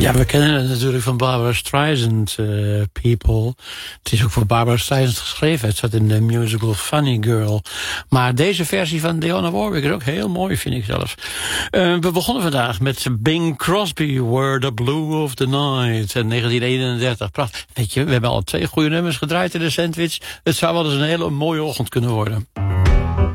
Ja, we kennen het natuurlijk van Barbra Streisand, People. Het is ook voor Barbra Streisand geschreven. Het zat in de musical Funny Girl. Maar deze versie van Dionne Warwick is ook heel mooi, vind ik zelfs. We begonnen vandaag met Bing Crosby, Where the Blue of the Night, in 1931. Prachtig. Weet je, we hebben al 2 goede nummers gedraaid in de sandwich. Het zou wel eens een hele mooie ochtend kunnen worden.